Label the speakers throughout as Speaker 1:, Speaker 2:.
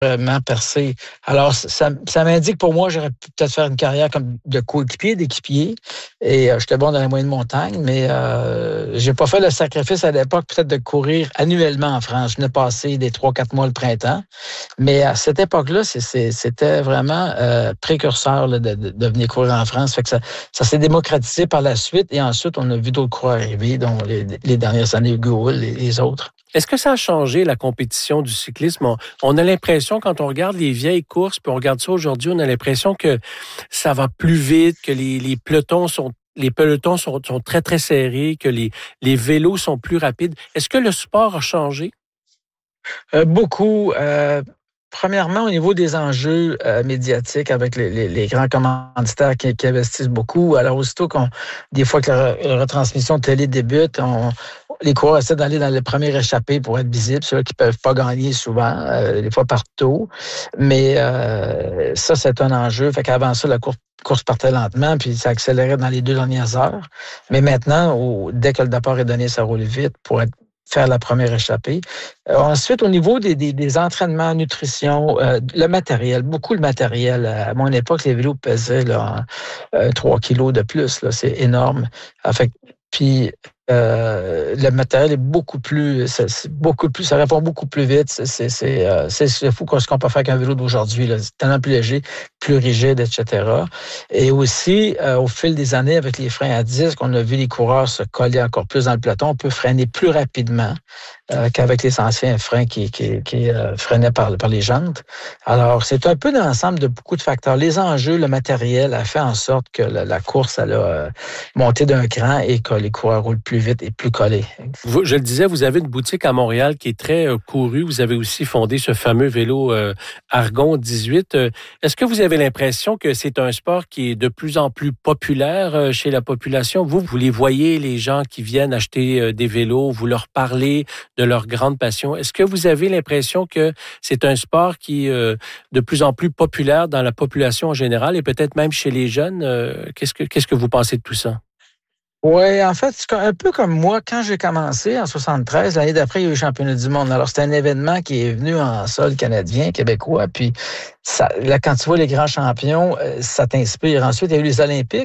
Speaker 1: vraiment percé. Alors, ça m'indique pour moi, j'aurais pu peut-être faire une carrière comme de coéquipier, d'équipier. Et j'étais bon dans la moyenne montagne, mais j'ai pas fait le sacrifice à l'époque peut-être de courir annuellement en France. Je venais passer des 3-4 mois le printemps. Mais à cette époque-là, c'était vraiment précurseur là, de venir courir en France. Fait que ça s'est démocratisé par la suite. Et ensuite, on a vu d'autres coureurs arriver, dont les dernières années, Hugo Hull et les autres.
Speaker 2: Est-ce que ça a changé la compétition du cyclisme? On a l'impression, quand on regarde les vieilles courses, puis on regarde ça aujourd'hui, on a l'impression que ça va plus vite, que les pelotons sont très, très serrés, que les vélos sont plus rapides. Est-ce que le sport a changé?
Speaker 1: Beaucoup. Premièrement, au niveau des enjeux médiatiques avec les grands commanditaires qui investissent beaucoup. Alors, aussitôt des fois que la retransmission de télé débute, les coureurs essaient d'aller dans les premiers échappés pour être visibles, ceux qui peuvent pas gagner souvent, des fois partout. Mais ça, c'est un enjeu. Fait qu'avant ça, la course partait lentement, puis ça accélérait dans les 2 dernières heures. Mais maintenant, dès que le départ est donné, ça roule vite pour faire la première échappée. Ensuite, au niveau des entraînements, nutrition, le matériel, beaucoup de matériel. À mon époque, les vélos pesaient 3 kilos de plus. Là, c'est énorme. Puis le matériel est beaucoup plus, ça répond beaucoup plus vite. C'est fou ce qu'on peut faire qu'un vélo d'aujourd'hui. Là. C'est tellement plus léger, plus rigide, etc. Et aussi, au fil des années, avec les freins à disque, on a vu les coureurs se coller encore plus dans le peloton. On peut freiner plus rapidement qu'avec les anciens freins qui freinaient par les jantes. Alors, c'est un peu l'ensemble de beaucoup de facteurs. Les enjeux, le matériel a fait en sorte que la course, elle a monté d'un cran et que les coureurs roulent plus vite et plus collés.
Speaker 2: Je le disais, vous avez une boutique à Montréal qui est très courue. Vous avez aussi fondé ce fameux vélo Argon 18. Est-ce que vous avez l'impression que c'est un sport qui est de plus en plus populaire chez la population? Vous les voyez, les gens qui viennent acheter des vélos, vous leur parlez de leur grande passion. Est-ce que vous avez l'impression que c'est un sport qui est de plus en plus populaire dans la population en général et peut-être même chez les jeunes? Qu'est-ce que vous pensez de tout ça?
Speaker 1: Oui, en fait, c'est un peu comme moi, quand j'ai commencé en 73, l'année d'après, il y a eu le championnat du monde. Alors, c'est un événement qui est venu en sol canadien, québécois, puis là, quand tu vois les grands champions, ça t'inspire. Ensuite, il y a eu les Olympiques.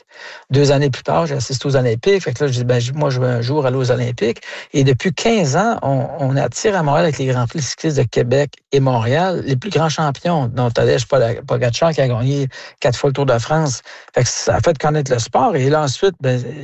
Speaker 1: 2 années plus tard, j'ai assisté aux Olympiques. Fait que là, je dis, moi, je veux un jour aller aux Olympiques. Et depuis 15 ans, on attire à Montréal avec les Grands Prix cyclistes de Québec et Montréal les plus grands champions, dont Tadej Pogačar qui a gagné 4 fois le Tour de France. Fait que ça a fait connaître le sport. Et là, ensuite,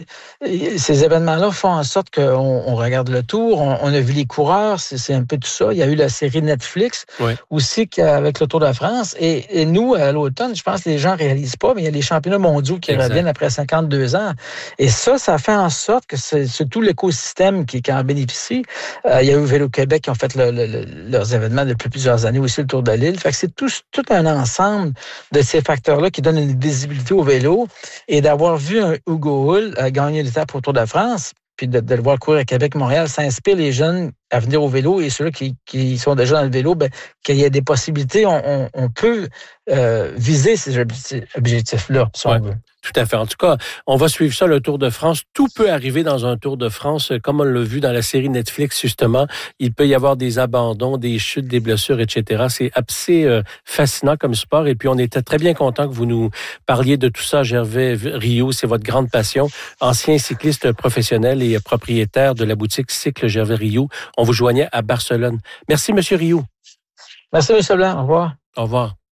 Speaker 1: ces événements-là font en sorte qu'on regarde le Tour. On a vu les coureurs. C'est un peu tout ça. Il y a eu la série Netflix aussi avec le Tour de France. Et nous, à l'automne, je pense que les gens ne réalisent pas, mais il y a les championnats mondiaux qui reviennent après 52 ans. Et ça fait en sorte que c'est tout l'écosystème qui en bénéficie. Il y a eu Vélo-Québec qui ont fait leurs événements depuis plusieurs années, aussi le Tour de l'île. Fait que c'est tout un ensemble de ces facteurs-là qui donnent une visibilité au vélo. Et d'avoir vu un Hugo Hull gagner l'étape au Tour de France, puis de le voir courir à Québec-Montréal, ça inspire les jeunes à venir au vélo et ceux-là qui sont déjà dans le vélo, qu'il y a des possibilités. On peut viser ces objectifs-là, si on veut.
Speaker 2: Tout à fait. En tout cas, on va suivre ça, le Tour de France. Tout peut arriver dans un Tour de France, comme on l'a vu dans la série Netflix, justement. Il peut y avoir des abandons, des chutes, des blessures, etc. C'est assez fascinant comme sport. Et puis, on était très bien content que vous nous parliez de tout ça, Gervais Rioux. C'est votre grande passion. Ancien cycliste professionnel et propriétaire de la boutique Cycle Gervais Rioux. On vous joignait à Barcelone. Merci, M. Rioux.
Speaker 1: Merci, M. Blanc. Au revoir.
Speaker 2: Au revoir.